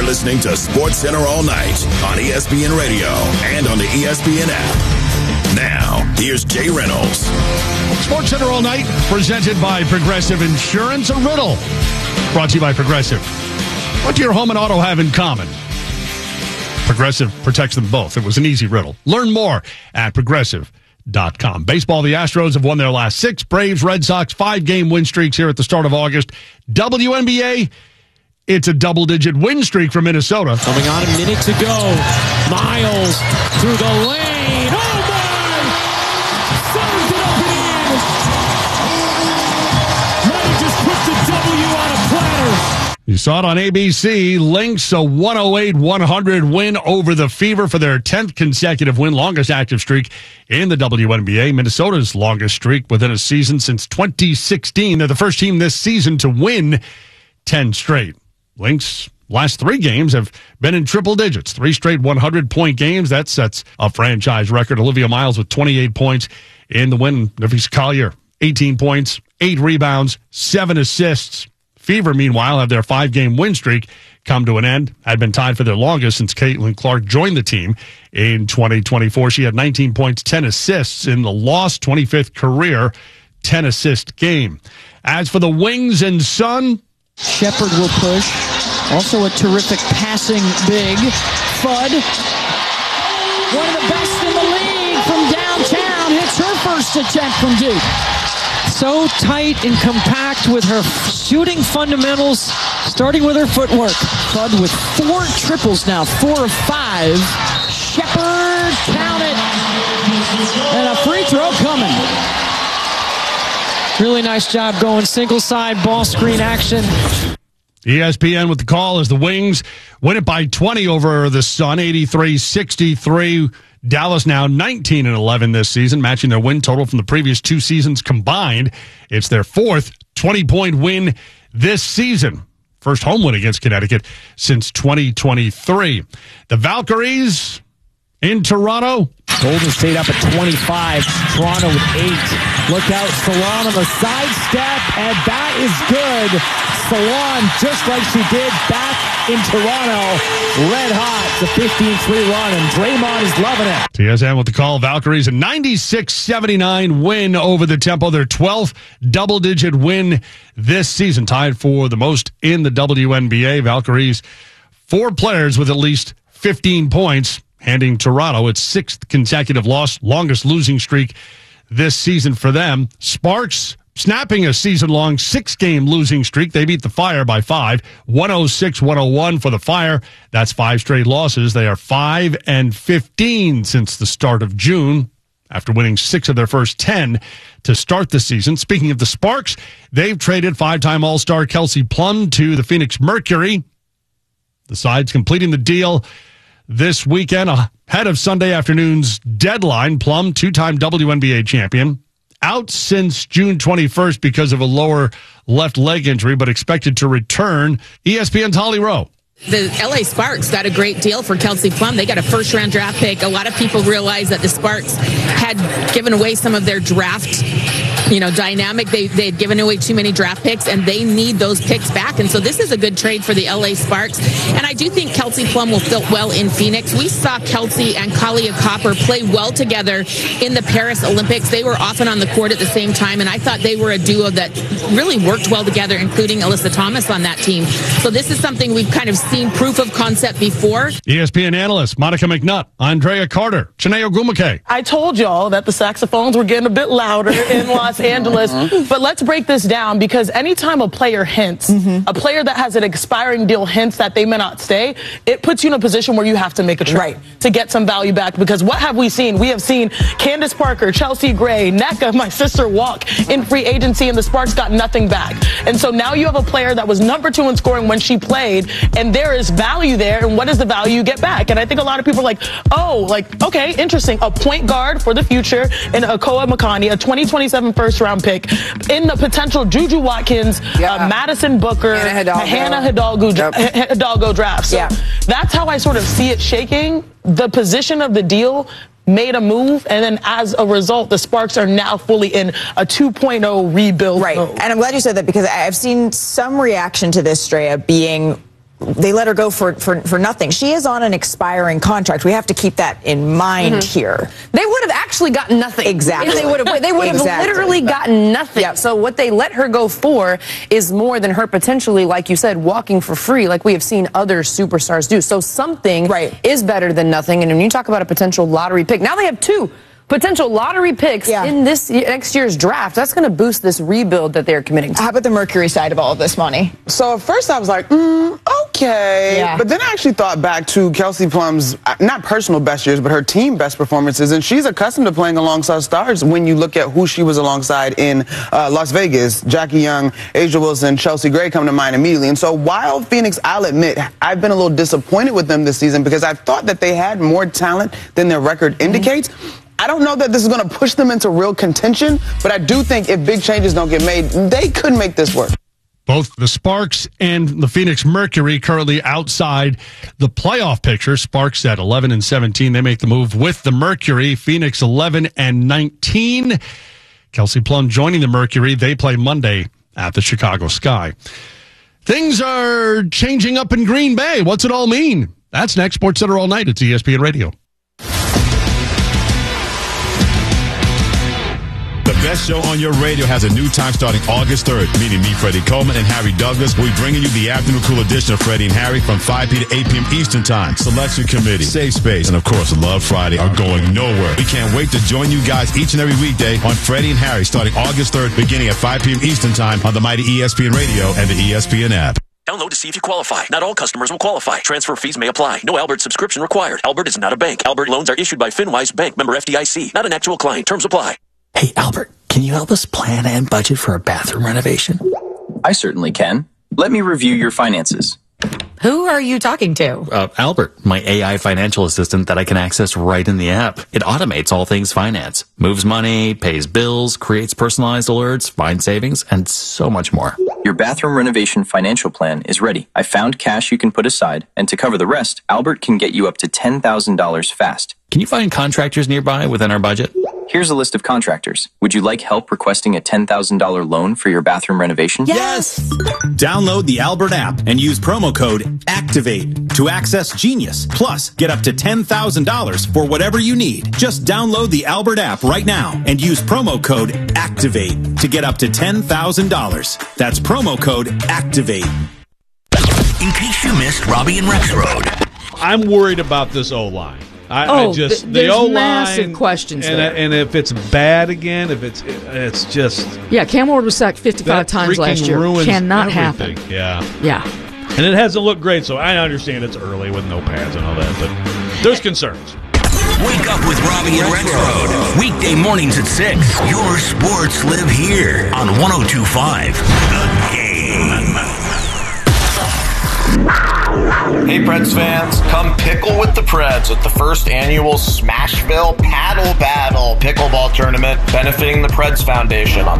listening to SportsCenter all night on ESPN Radio and on the ESPN app. Now, here's Jay Reynolds. SportsCenter all night, presented by Progressive Insurance. A riddle brought to you by Progressive. What do your home and auto have in common? Progressive protects them both. It was an easy riddle. Learn more at Progressive.com. Baseball, the Astros have won their last 6. Braves, Red Sox, 5-game win streaks here at the start of August. WNBA, it's a double-digit win streak for Minnesota. Coming on, a minute to go. Miles through the lane. Oh, my! Serves it up and in. Might have just put the W on a platter. You saw it on ABC. Lynx, a 108-100 win over the Fever for their 10th consecutive win, longest active streak in the WNBA. Minnesota's longest streak within a season since 2016. They're the first team this season to win 10 straight. Lynx last 3 games have been in triple digits. 3 straight 100-point games. That sets a franchise record. Olivia Miles with 28 points in the win. Nervise Collier, 18 points, 8 rebounds, 7 assists. Fever, meanwhile, have their 5-game win streak come to an end. Had been tied for their longest since Caitlin Clark joined the team in 2024. She had 19 points, 10 assists in the lost 25th career 10-assist game. As for the Wings and Sun, Shepard will push. Also a terrific passing big. Fudd, one of the best in the league from downtown, hits her first attempt from deep. So tight and compact with her shooting fundamentals, starting with her footwork. Fudd with 4 triples now, 4 of 5. Shepard, count it. And a free throw coming. Really nice job going single side ball screen action. ESPN with the call as the Wings win it by 20 over the Sun, 83-63. Dallas now 19-11 this season, matching their win total from the previous 2 seasons combined. It's their 4th 20-point win this season. First home win against Connecticut since 2023. The Valkyries in Toronto. Golden State up at 25. Toronto with 8. Look out, Salon on the sidestep, and that is good. Salon, just like she did back in Toronto, red hot. It's a 15-3 run, and Draymond is loving it. TSN with the call. Valkyries, a 96-79 win over the Tempo. Their 12th double-digit win this season, tied for the most in the WNBA. Valkyries, 4 players with at least 15 points, handing Toronto its 6th consecutive loss, longest losing streak this season for them. Sparks snapping a season-long 6-game losing streak. They beat the Fire by 5, 106-101 for the Fire. That's 5 straight losses. They are 5-15 since the start of June, after winning 6 of their first 10 to start the season. Speaking of the Sparks, they've traded 5-time All-Star Kelsey Plum to the Phoenix Mercury. The side's completing the deal this weekend ahead of Sunday afternoon's deadline. Plum, 2-time WNBA champion, out since June 21st because of a lower left leg injury, but expected to return. ESPN's Holly Rowe. The LA Sparks got a great deal for Kelsey Plum. They got a first-round draft pick. A lot of people realize that the Sparks had given away some of their draft, dynamic. They had given away too many draft picks, and they need those picks back. And so this is a good trade for the LA Sparks. And I do think Kelsey Plum will fit well in Phoenix. We saw Kelsey and Kahleah Copper play well together in the Paris Olympics. They were often on the court at the same time, and I thought they were a duo that really worked well together, including Alyssa Thomas on that team. So this is something we've kind of seen proof of concept before. ESPN analysts Monica McNutt, Andrea Carter, Chiney Ogwumike. I told y'all that the saxophones were getting a bit louder in Los Angeles, but let's break this down, because anytime a player hints, a player that has an expiring deal hints that they may not stay, it puts you in a position where you have to make a trade to get some value back. Because what have we seen? We have seen Candace Parker, Chelsea Gray, Nneka, my sister, walk in free agency, and the Sparks got nothing back. And so now you have a player that was number 2 in scoring when she played, and there is value there, and what is the value you get back? And I think a lot of people are like, okay, interesting. A point guard for the future in Akoa Makani, a 2027 first-round pick, in the potential Juju Watkins, Madison Booker, Hannah Hidalgo draft. So that's how I sort of see it shaking. The position of the deal made a move, and then as a result, the Sparks are now fully in a 2.0 rebuild mode. And I'm glad you said that, because I've seen some reaction to this, Straya, being they let her go for nothing. She is on an expiring contract. We have to keep that in mind here. They would have actually gotten nothing. Exactly. They would have literally gotten nothing. Yep. So what they let her go for is more than her potentially, like you said, walking for free, like we have seen other superstars do. So something is better than nothing. And when you talk about a potential lottery pick, now they have 2 potential lottery picks in this next year's draft. That's going to boost this rebuild that they're committing to. How about the Mercury side of all of this, Monty? So at first I was like, okay. Yeah. But then I actually thought back to Kelsey Plum's, not personal best years, but her team best performances. And she's accustomed to playing alongside stars when you look at who she was alongside in Las Vegas. Jackie Young, Asia Wilson, Chelsea Gray come to mind immediately. And so while Phoenix, I'll admit, I've been a little disappointed with them this season because I thought that they had more talent than their record indicates. I don't know that this is going to push them into real contention, but I do think if big changes don't get made, they could make this work. Both the Sparks and the Phoenix Mercury currently outside the playoff picture. Sparks at 11-17. They make the move with the Mercury. Phoenix 11-19. Kelsey Plum joining the Mercury. They play Monday at the Chicago Sky. Things are changing up in Green Bay. What's it all mean? That's next. Sports Center all night. It's ESPN Radio. The best show on your radio has a new time starting August 3rd. Meeting me, Freddie Coleman, and Harry Douglas. We'll be bringing you the afternoon cool edition of Freddie and Harry from 5 p. to 8 p.m. Eastern Time. Selection Committee, Safe Space, and of course, Love Friday are going nowhere. We can't wait to join you guys each and every weekday on Freddie and Harry starting August 3rd, beginning at 5 p.m. Eastern Time on the mighty ESPN Radio and the ESPN app. Download to see if you qualify. Not all customers will qualify. Transfer fees may apply. No Albert subscription required. Albert is not a bank. Albert loans are issued by FinWise Bank, member FDIC. Not an actual client. Terms apply. Hey, Albert, can you help us plan and budget for a bathroom renovation? I certainly can. Let me review your finances. Who are you talking to? Albert, my AI financial assistant that I can access right in the app. It automates all things finance, moves money, pays bills, creates personalized alerts, finds savings, and so much more. Your bathroom renovation financial plan is ready. I found cash you can put aside, and to cover the rest, Albert can get you up to $10,000 fast. Can you find contractors nearby within our budget? Here's a list of contractors. Would you like help requesting a $10,000 loan for your bathroom renovation? Yes! Download the Albert app and use promo code ACTIVATE to access Genius. Plus, get up to $10,000 for whatever you need. Just download the Albert app right now and use promo code ACTIVATE to get up to $10,000. That's promo code ACTIVATE. In case you missed Robbie and Rexroad. I'm worried about this O-line. There's the O-line, massive questions there. And if it's bad again, if it's just... Yeah, Cam Ward was sacked 55 times last year. Cannot happen. Yeah. Yeah. And it hasn't looked great, so I understand it's early with no pads and all that, but there's concerns. Wake up with Robbie and Rexroad. Weekday mornings at 6. Your sports live here on 102.5 The Game. Hey Preds fans, come pickle with the Preds at the first annual Smashville Paddle Battle pickleball tournament benefiting the Preds Foundation on